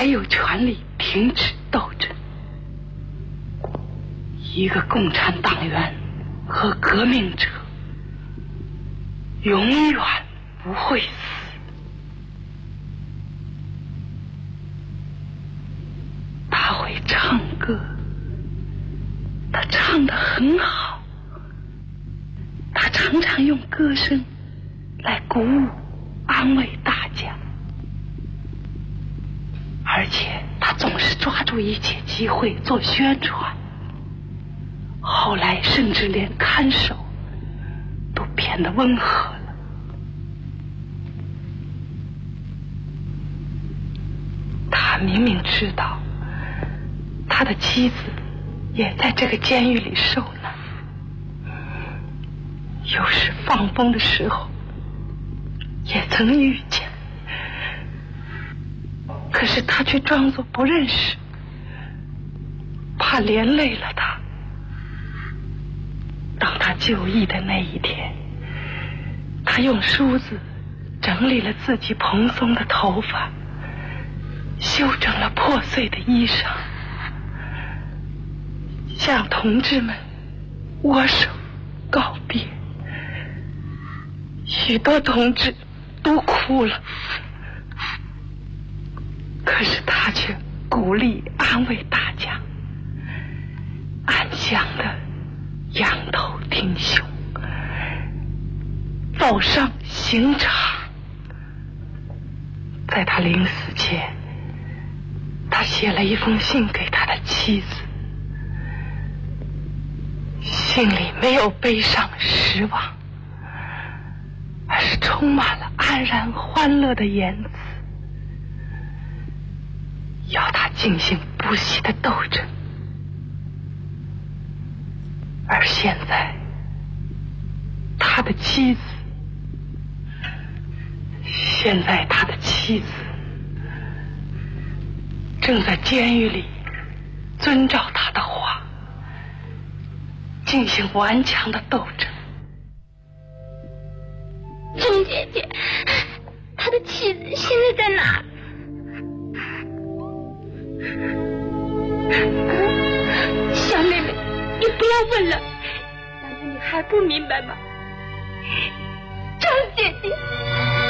才有权利停止斗争。一个共产党员和革命者永远不会死。他会唱歌，他唱得很好，他常常用歌声来鼓舞安慰大家，而且他总是抓住一切机会做宣传，后来甚至连看守都变得温和了。他明明知道他的妻子也在这个监狱里受难，有时放风的时候也曾遇见，可是他却装作不认识，怕连累了他。当他就义的那一天，他用梳子整理了自己蓬松的头发，修整了破碎的衣裳，向同志们握手告别。许多同志都哭了，可是他却鼓励安慰大家，安详的仰头挺胸，走上刑场。在他临死前，他写了一封信给他的妻子，信里没有悲伤失望，而是充满了安然欢乐的言辞，要他进行不息的斗争。而现在他的妻子正在监狱里遵照他的话进行顽强的斗争。 钟姐姐，他的妻子现在在哪？小妹妹，你不要问了，难道你还不明白吗？张姐姐。